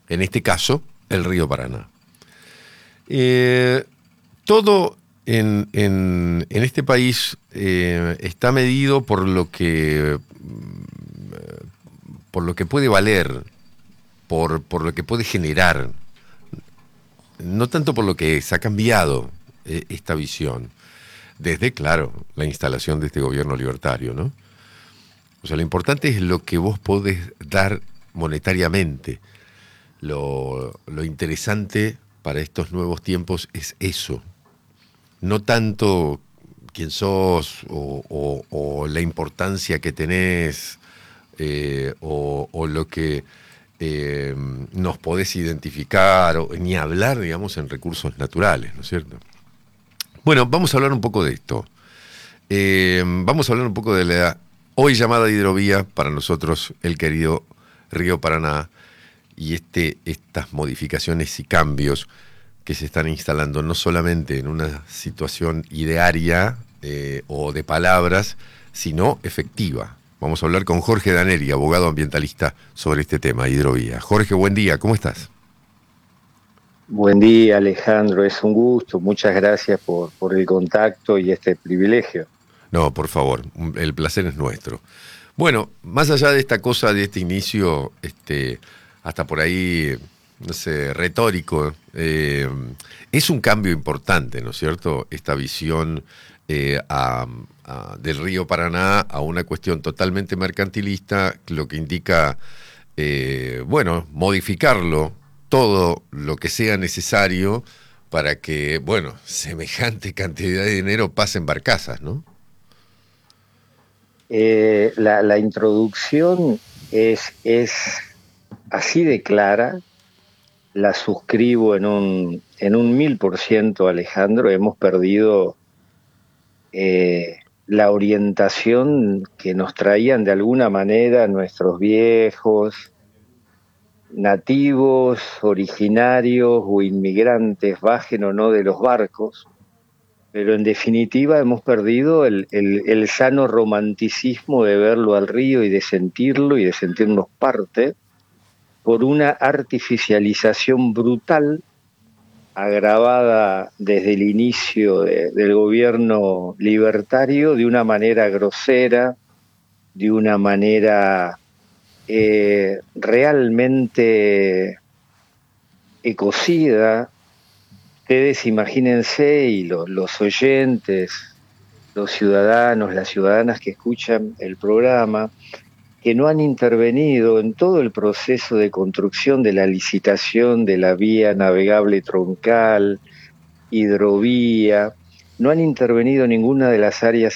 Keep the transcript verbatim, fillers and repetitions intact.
en este caso, el río Paraná. Eh, todo en, en, en este país eh, está medido por lo que por lo que puede valer, por, por lo que puede generar, no tanto por lo que es. Ha cambiado eh, esta visión, desde, claro, la instalación de este gobierno libertario, ¿no? O sea, lo importante es lo que vos podés dar monetariamente. Lo, lo interesante para estos nuevos tiempos es eso, no tanto quién sos o, o, o la importancia que tenés eh, o, o lo que eh, nos podés identificar, o, ni hablar, digamos, en recursos naturales, ¿no es cierto? Bueno, vamos a hablar un poco de esto. Eh, vamos a hablar un poco de la hoy llamada hidrovía, para nosotros el querido río Paraná, y este, estas modificaciones y cambios que se están instalando no solamente en una situación idearia eh, o de palabras, sino efectiva. Vamos a hablar con Jorge Daneri, abogado ambientalista, sobre este tema, hidrovía. Jorge, buen día, ¿cómo estás? Buen día, Alejandro, es un gusto. Muchas gracias por, por el contacto y este privilegio. No, por favor, el placer es nuestro. Bueno, más allá de esta cosa, de este inicio, este, hasta por ahí, no sé, retórico, eh, es un cambio importante, ¿no es cierto? Esta visión eh, a, a, del río Paraná a una cuestión totalmente mercantilista, lo que indica, eh, bueno, modificarlo todo lo que sea necesario para que, bueno, semejante cantidad de dinero pase en barcazas, ¿no? Eh, la, la introducción es, es así de clara, la suscribo en un, en un mil por ciento, Alejandro. Hemos perdido eh, la orientación que nos traían de alguna manera nuestros viejos, nativos, originarios o inmigrantes, bajen o no de los barcos. Pero en definitiva hemos perdido el, el, el sano romanticismo de verlo al río y de sentirlo y de sentirnos parte, por una artificialización brutal agravada desde el inicio de, del gobierno libertario de una manera grosera, de una manera eh, realmente ecocida. Ustedes imagínense, y lo, los oyentes, los ciudadanos, las ciudadanas que escuchan el programa, que no han intervenido en todo el proceso de construcción de la licitación de la vía navegable troncal, hidrovía, no han intervenido en ninguna de las áreas